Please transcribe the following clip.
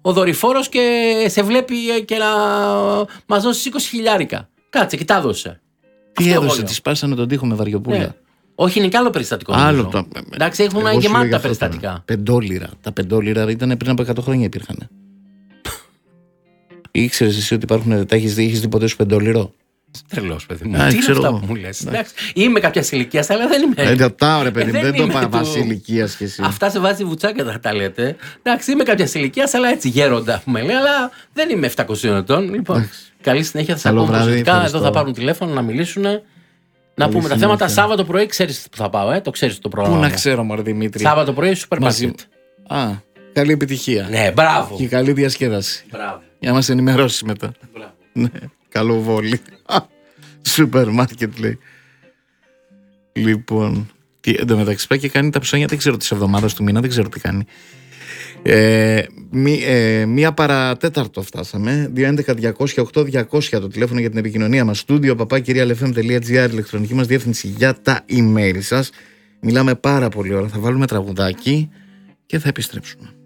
ο δορυφόρος και σε βλέπει και να μας δώσει 20.000. Κάτσε και τα έδωσε. Τι έδωσε, τη σπάσανε τον τοίχο με βαριοπούλα. Ναι. Όχι, είναι και άλλο περιστατικό. Άλλο εντάξει, έχουν γεμάτα τα περιστατικά. Πεντόλιρα. Τα πεντόλιρα ήταν πριν από 100 χρόνια υπήρχαν. Ήξερες εσύ ότι υπάρχουν. Τα έχεις δει ποτέ σου πεντόλιρο? Τρελός, παιδί μου. Τι είναι αυτά που μου λες? Είμαι κάποια ηλικία, αλλά δεν είμαι. Ρωτάω, ρε παιδί μου, δεν το πάω βάση ηλικία και εσύ. Αυτά σε βάζει βουτσάκια θα τα λέτε. Εντάξει, είμαι κάποια ηλικία, αλλά έτσι γέροντα που με λέει, αλλά δεν είμαι 700 ετών. Λοιπόν, καλή συνέχεια. Θα σα πω προσεκτικά. Εδώ θα πάρουν τηλέφωνο να μιλήσουν. Να πούμε τα θέματα. Σάββατο πρωί ξέρεις που θα πάω, το ξέρεις το πρόγραμμα. Πού να ξέρω, μωρέ Δημήτρη. Σάββατο πρωί σούπερ μάρκετ. Καλή επιτυχία. Ναι, μπράβο. Και καλή διασκέδαση. Μπράβο. Για να μας ενημερώσεις μετά. Μπράβο. Ναι, καλό βόλι. Σούπερ μάρκετ λέει. Λοιπόν, εν τω μεταξύ πάει και κάνει τα ψώνια, δεν ξέρω, της εβδομάδας του μήνα, δεν ξέρω τι κάνει. Μία παρατέταρτο φτάσαμε. 211-200-8200 το τηλέφωνο για την επικοινωνία μας. Στούντιο papakirialfm.gr, ηλεκτρονική μας διεύθυνση για τα email σας. Μιλάμε πάρα πολύ ώρα. Θα βάλουμε τραγουδάκι και θα επιστρέψουμε.